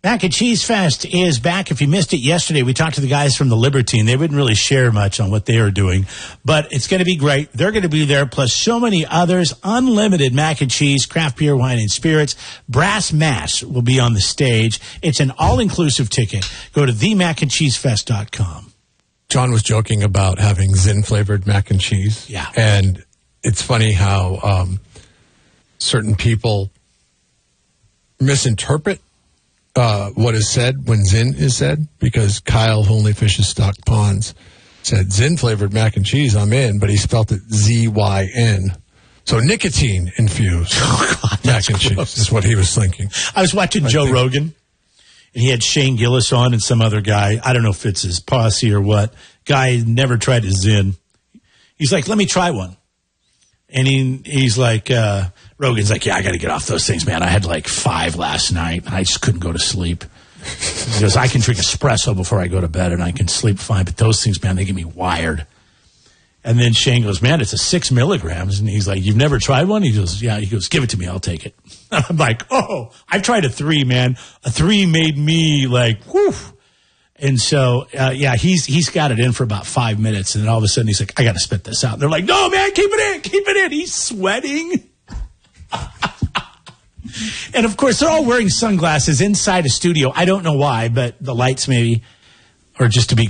Mac and Cheese Fest is back. If you missed it yesterday, we talked to the guys from the Libertine. They wouldn't really share much on what they are doing, but it's going to be great. They're going to be there, plus so many others. Unlimited mac and cheese, craft beer, wine, and spirits. Brass Mass will be on the stage. It's an all-inclusive ticket. Go to themacandcheesefest.com. John was joking about having Zin-flavored mac and cheese. Yeah. And it's funny how certain people misinterpret what is said when Zin is said, because Kyle, who only fishes stocked ponds, said Zin-flavored mac and cheese, I'm in, but he spelt it Z-Y-N. So nicotine-infused mac and cheese is what he was thinking. I was watching Joe Rogan, and he had Shane Gillis on and some other guy. I don't know if it's his posse or what. Guy never tried a Zin. He's like, let me try one. And he's like, Rogan's like, yeah, I got to get off those things, man. I had like 5 last night, and I just couldn't go to sleep. He goes, I can drink espresso before I go to bed, and I can sleep fine. But those things, man, they get me wired. And then Shane goes, man, it's a 6 milligrams. And he's like, you've never tried one? He goes, yeah. He goes, give it to me. I'll take it. I'm like, oh, I've tried a 3, man. A 3 made me like, whew. And so, yeah, he's got it in for about 5 minutes. And then all of a sudden he's like, I got to spit this out. And they're like, no, man, keep it in. He's sweating. And of course, they're all wearing sunglasses inside a studio. I don't know why, but the lights maybe, or just to be